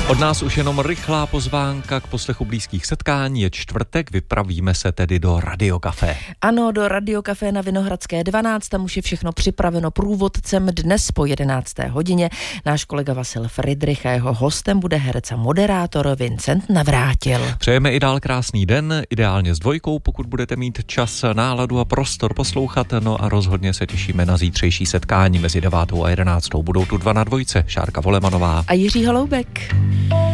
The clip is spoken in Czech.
Od nás už jenom rychlá pozvánka k poslechu blízkých setkání. Je čtvrtek, vypravíme se tedy do Radiokafé. Ano, do Radiokafé na Vinohradské 12, tam už je všechno připraveno průvodcem. Dnes po 11. hodině náš kolega Vasil Fridrich a jeho hostem bude herec a moderátor Vincent Navrátil. Přejeme i dál krásný den, ideálně s dvojkou, pokud budete mít čas, náladu a prostor poslouchat. No a rozhodně se těšíme na zítřejší setkání mezi 9. a 11. Budou tu 2 na 2, Šárka Volemanová a Jiří Holoubek.